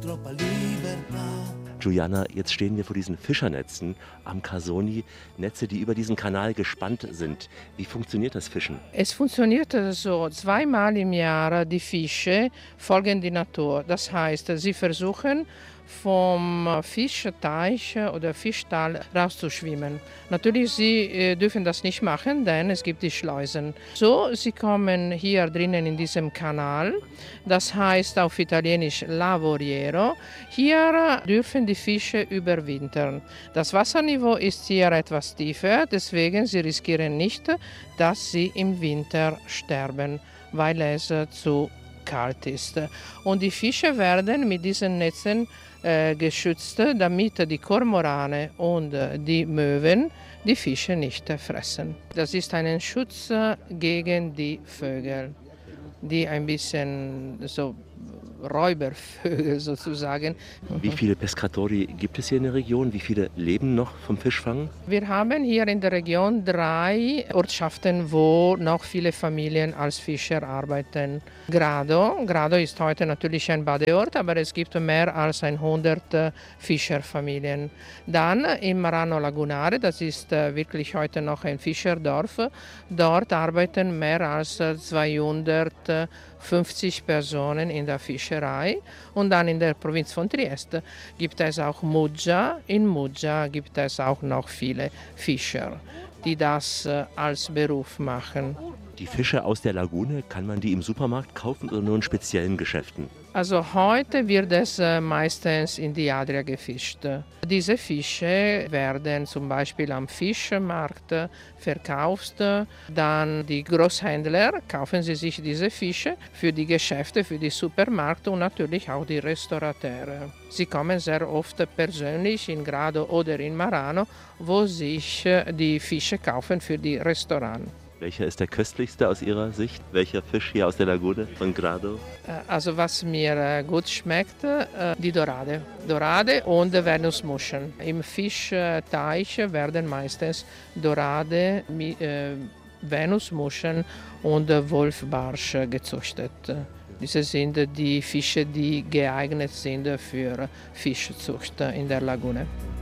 Juliana, jetzt stehen wir vor diesen Fischernetzen am Casoni, Netze, die über diesen Kanal gespannt sind. Wie funktioniert das Fischen? Es funktioniert so, zweimal im Jahr die Fische folgen die Natur. Das heißt, sie versuchen vom Fischteich oder Fischtal rauszuschwimmen. Natürlich, sie dürfen das nicht machen, denn es gibt die Schleusen. So, sie kommen hier drinnen in diesem Kanal, das heißt auf Italienisch Lavoriero. Hier dürfen die Fische überwintern. Das Wasserniveau ist hier etwas tiefer, deswegen sie riskieren nicht, dass sie im Winter sterben, weil es zu kalt ist. Und die Fische werden mit diesen Netzen geschützt, damit die Kormorane und die Möwen die Fische nicht fressen. Das ist ein Schutz gegen die Vögel, die ein bisschen so Räubervögel sozusagen. Wie viele Pescatori gibt es hier in der Region? Wie viele leben noch vom Fischfang? Wir haben hier in der Region 3 Ortschaften, wo noch viele Familien als Fischer arbeiten. Grado ist heute natürlich ein Badeort, aber es gibt mehr als 100 Fischerfamilien. Dann im Marano Lagunare, das ist wirklich heute noch ein Fischerdorf. Dort arbeiten mehr als 250 Personen in der Fischerei. Und dann in der Provinz von Trieste gibt es auch Muggia. In Muggia gibt es auch noch viele Fischer, die das als Beruf machen. Die Fische aus der Lagune, kann man die im Supermarkt kaufen oder nur in speziellen Geschäften? Also heute wird es meistens in die Adria gefischt. Diese Fische werden zum Beispiel am Fischmarkt verkauft. Dann die Großhändler kaufen sie sich diese Fische für die Geschäfte, für die Supermärkte und natürlich auch die Restaurateure. Sie kommen sehr oft persönlich in Grado oder in Marano, wo sich die Fische kaufen für die Restaurants. Welcher ist der köstlichste aus Ihrer Sicht? Welcher Fisch hier aus der Lagune von Grado? Also was mir gut schmeckt, die Dorade. Dorade und Venusmuscheln. Im Fischteich werden meistens Dorade, Venusmuscheln und Wolfbarsch gezüchtet. Diese sind die Fische, die geeignet sind für Fischzucht in der Lagune.